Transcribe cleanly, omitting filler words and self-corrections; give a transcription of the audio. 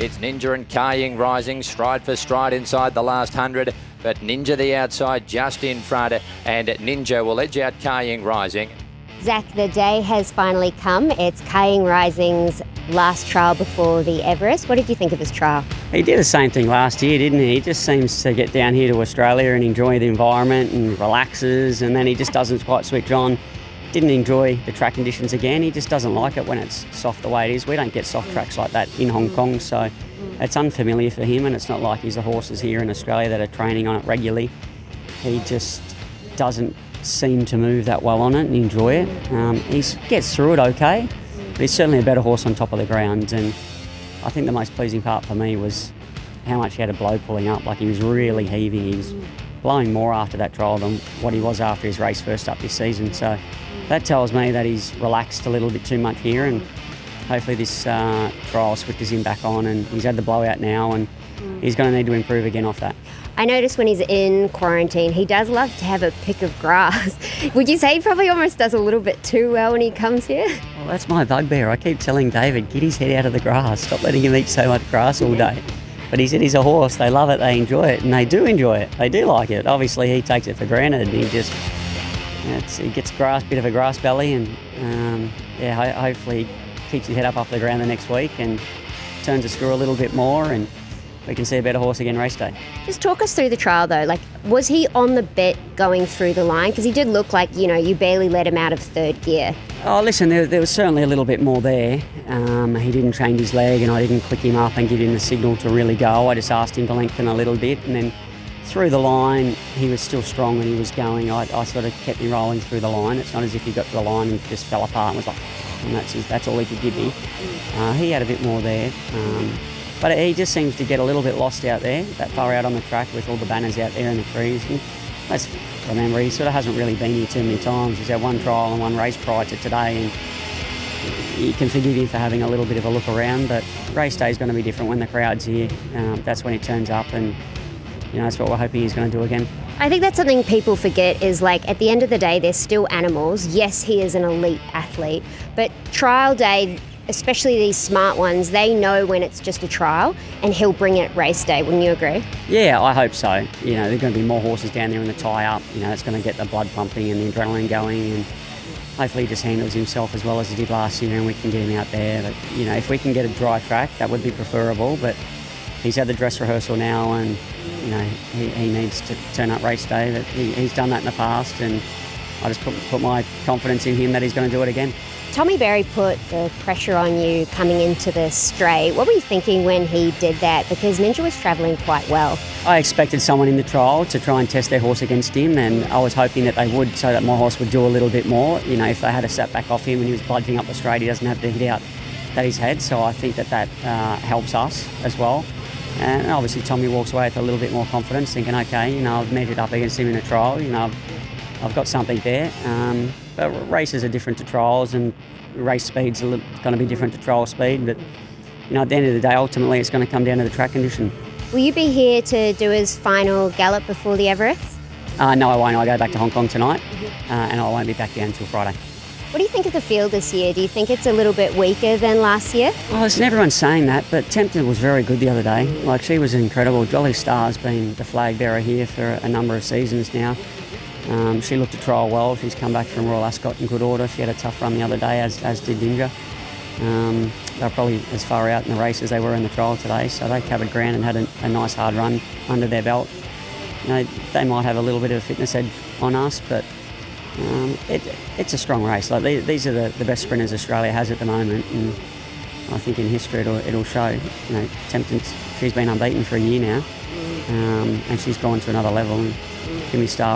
It's Ninja and Kaying Rising, stride for stride inside the last 100, but Ninja the outside just in front, and Ninja will edge out Kaying Rising. Zach, the day has finally come. It's Kaying Rising's last trial before the Everest. What did you think of his trial? He did the same thing last year, didn't he? He just seems to get down here to Australia and enjoy the environment and relaxes, and then he just doesn't quite switch on. Didn't enjoy the track conditions again. He just doesn't like it when it's soft the way it is. We don't get soft tracks like that in Hong Kong, so it's unfamiliar for him, and it's not like he's the horses here in Australia that are training on it regularly. He just doesn't seem to move that well on it and enjoy it. He gets through it okay, but he's certainly a better horse on top of the ground, and I think the most pleasing part for me was how much he had to blow pulling up. Like, he was really heaving. He was blowing more after that trial than what he was after his race first up this season, so that tells me that he's relaxed a little bit too much here, and hopefully this trial switches him back on, and he's had the blowout now, and he's going to need to improve again off that. I noticed when he's in quarantine, he does love to have a pick of grass. Would you say he probably almost does a little bit too well when he comes here? Well, that's my bugbear. I keep telling David, get his head out of the grass. Stop letting him eat so much grass all day. But he said he's a horse. They love it, they enjoy it, and they do enjoy it. They do like it. Obviously, he takes it for granted. He just, he gets bit of a grass belly, and hopefully he keeps his head up off the ground the next week and turns the screw a little bit more, and we can see a better horse again race day. Just talk us through the trial though. Like, was he on the bit going through the line? Because he did look like, you barely let him out of third gear. Oh, listen, there was certainly a little bit more there. He didn't change his leg, and I didn't click him up and give him the signal to really go. I just asked him to lengthen a little bit, and then through the line, he was still strong and he was going. I sort of kept him rolling through the line. It's not as if he got to the line and just fell apart and was like, and that's all he could give me. He had a bit more there. But he just seems to get a little bit lost out there, that far out on the track with all the banners out there in the trees. And let's remember, he sort of hasn't really been here too many times. He's had one trial and one race prior to today, and you can forgive him for having a little bit of a look around, but race day is going to be different when the crowd's here. That's when he turns up, and that's what we're hoping he's going to do again. I think that's something people forget is, like, at the end of the day, they're still animals. Yes, he is an elite athlete, but trial day, especially these smart ones, they know when it's just a trial, and he'll bring it race day. Wouldn't you agree? Yeah, I hope so. There are going to be more horses down there in the tie-up. It's going to get the blood pumping and the adrenaline going, and hopefully he just handles himself as well as he did last year, and we can get him out there. But, if we can get a dry track, that would be preferable, but he's had the dress rehearsal now, and, he needs to turn up race day. But he's done that in the past, and I just put my confidence in him that he's going to do it again. Tommy Berry put the pressure on you coming into the straight. What were you thinking when he did that? Because Ninja was travelling quite well. I expected someone in the trial to try and test their horse against him, and I was hoping that they would, so that my horse would do a little bit more. If they had a sat back off him and he was bludging up the straight, he doesn't have the hit out that he's had. So I think that helps us as well. And obviously Tommy walks away with a little bit more confidence, thinking, okay, I've measured up against him in a trial. I've got something there. But races are different to trials, and race speed's going to be different to trial speed. But at the end of the day, ultimately, it's going to come down to the track condition. Will you be here to do his final gallop before the Everest? No, I won't. I go back to Hong Kong tonight, and I won't be back down until Friday. What do you think of the field this year? Do you think it's a little bit weaker than last year? Oh, listen, everyone's saying that, but Tempton was very good the other day. Like, she was incredible. Jolly Star's been the flag bearer here for a number of seasons now. She looked at trial well. She's come back from Royal Ascot in good order. She had a tough run the other day, as did Ninja. They were probably as far out in the race as they were in the trial today, so they covered ground and had a nice hard run under their belt. They might have a little bit of a fitness edge on us, but it's a strong race. Like, these are the best sprinters Australia has at the moment, and I think in history it'll show. Tempton, she's been unbeaten for a year now, and she's gone to another level. And Kimmy Starr